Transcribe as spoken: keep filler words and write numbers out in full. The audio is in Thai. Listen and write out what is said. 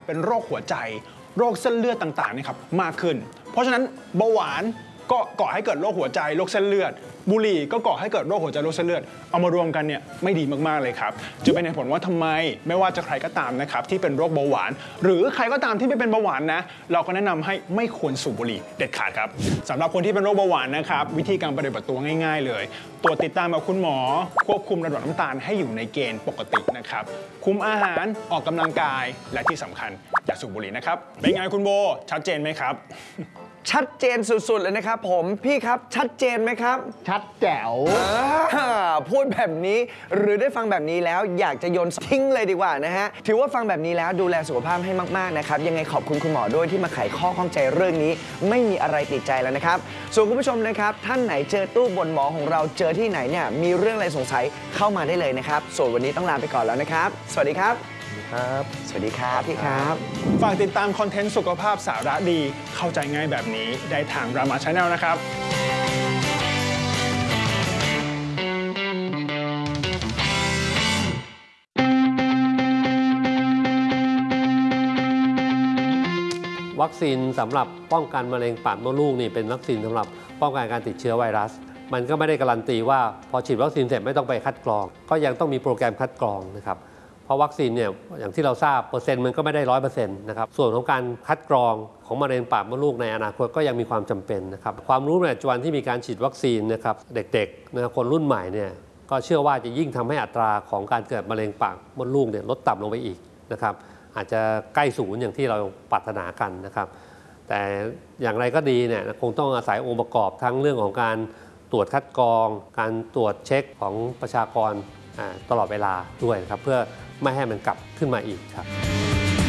เป็นโรคหัวใจโรคเส้นเลือดต่างๆนี่ครับมากขึ้นเพราะฉะนั้นเบาหวานก็ก่อให้เกิดโรคหัวใจโรคเส้นเลือดบุหรี่ก็ก่อให้เกิดโรคหัวใจโรคเส้นเลือดเอามารวมกันเนี่ยไม่ดีมากๆเลยครับจึงเป็นเหตุผลว่าทำไมไม่ว่าจะใครก็ตามนะครับที่เป็นโรคเบาหวานหรือใครก็ตามที่ไม่เป็นเบาหวานนะเราก็แนะนำให้ไม่ควรสูบบุหรี่เด็ดขาดครับสำหรับคนที่เป็นโรคเบาหวานนะครับวิธีการปฏิบัติตัวง่ายๆเลยตรวจติดตามกับคุณหมอควบคุมระดับน้ำตาลให้อยู่ในเกณฑ์ปกตินะครับคุมอาหารออกกำลังกายและที่สำคัญอย่าสูบบุหรี่นะครับเป็นไงคุณโบชัดเจนไหมครับชัดเจนสุดๆเลยนะครับผมพี่ครับชัดเจนไหมครับชัดแจ๋วพูดแบบนี้หรือได้ฟังแบบนี้แล้วอยากจะโยนทิ้งเลยดีกว่านะฮะถือว่าฟังแบบนี้แล้วดูแลสุขภาพให้มากๆนะครับยังไงขอบคุณคุณหมอด้วยที่มาไขข้อข้องใจเรื่องนี้ไม่มีอะไรติดใจแล้วนะครับส่วนคุณผู้ชมนะครับท่านไหนเจอตู้บนหมอของเราเจอที่ไหนเนี่ยมีเรื่องอะไรสงสัยเข้ามาได้เลยนะครับส่วนวันนี้ต้องลาไปก่อนแล้วนะครับสวัสดีครับครับสวัสดีครับพี่ครับฝากติดตามคอนเทนต์สุขภาพสาระดีเข้าใจง่ายแบบนี้ได้ทาง Rama Channel นะครับวัคซีนสำหรับป้องกันมะเร็งปากมดลูกนี่เป็นวัคซีนสำหรับป้องกันการติดเชื้อไวรัสมันก็ไม่ได้การันตีว่าพอฉีดวัคซีนเสร็จไม่ต้องไปคัดกรองก็ยังต้องมีโปรแกรมคัดกรองนะครับเพราะวัคซีนเนี่ยอย่างที่เราทราบเปอร์เซ็นต์มันก็ไม่ได้ร้อยเปอร์เซ็นต์นะครับส่วนของการคัดกรองของมะเร็งปากมดลูกในอนาคตก็ยังมีความจำเป็นนะครับความรู้ในปัจจุบันที่มีการฉีดวัคซีนนะครับเด็กๆนะคนรุ่นใหม่เนี่ยก็เชื่อว่าจะยิ่งทำให้อัตราของการเกิดมะเร็งปากมดลูกเนี่ยลดต่ำลงไปอีกนะครับอาจจะใกล้ศูนย์อย่างที่เราปรารถนากันนะครับแต่อย่างไรก็ดีเนี่ยคงต้องอาศัยองค์ประกอบทั้งเรื่องของการตรวจคัดกรองการตรวจเช็คของประชากรตลอดเวลาด้วยนะครับเพื่อไม่ให้มันกลับขึ้นมาอีกครับ